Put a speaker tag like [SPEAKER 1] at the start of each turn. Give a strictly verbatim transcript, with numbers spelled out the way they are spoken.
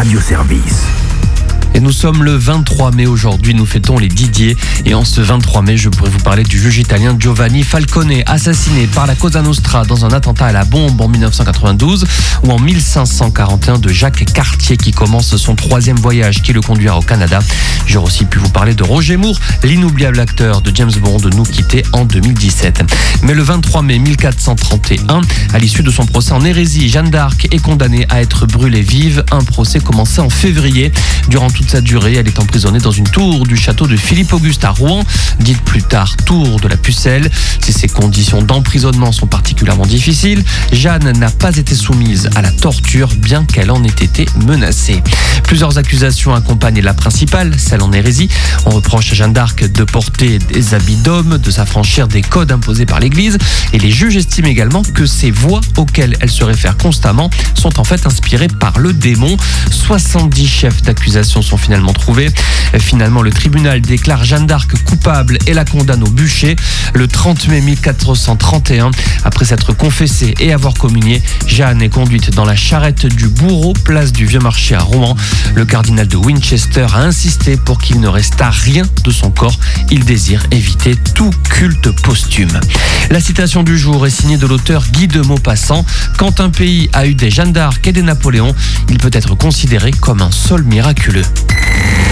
[SPEAKER 1] Radioservice.
[SPEAKER 2] Et nous sommes le vingt-trois mai aujourd'hui, nous fêtons les Didier. Et en ce vingt-trois mai, je pourrais vous parler du juge italien Giovanni Falcone, assassiné par la Cosa Nostra dans un attentat à la bombe en dix-neuf cent quatre-vingt-douze, ou en mille cinq cent quarante et un de Jacques Cartier qui commence son troisième voyage qui le conduira au Canada. J'aurais aussi pu vous parler de Roger Moore, l'inoubliable acteur de James Bond, nous quitté en deux mille dix-sept. Mais le vingt-trois mai mille quatre cent trente et un, à l'issue de son procès en hérésie, Jeanne d'Arc est condamnée à être brûlée vive. Un procès commencé en février. Durant toute sa durée, elle est emprisonnée dans une tour du château de Philippe-Auguste à Rouen, dite plus tard tour de la Pucelle. Si ces conditions d'emprisonnement sont particulièrement difficiles, Jeanne n'a pas été soumise à la torture, bien qu'elle en ait été menacée. Plusieurs accusations accompagnent la principale, celle en hérésie. On reproche à Jeanne d'Arc de porter des habits d'homme, de s'affranchir des codes imposés par l'Église, et les juges estiment également que ces voix auxquelles elle se réfère constamment sont en fait inspirées par le démon. soixante-dix chefs d'accusation sont finalement trouvés. Finalement, le tribunal déclare Jeanne d'Arc coupable et la condamne au bûcher. Le trente mai mille quatre cent trente et un, après s'être confessée et avoir communié, Jeanne est conduite dans la charrette du bourreau, place du Vieux-Marché à Rouen. Le cardinal de Winchester a insisté pour qu'il ne restât rien de son corps. Il désire éviter tout culte posthume. La citation du jour est signée de l'auteur Guy de Maupassant. Quand un pays a eu des Jeanne d'Arc et des Napoléons, il peut être considéré comme un sol miraculeux.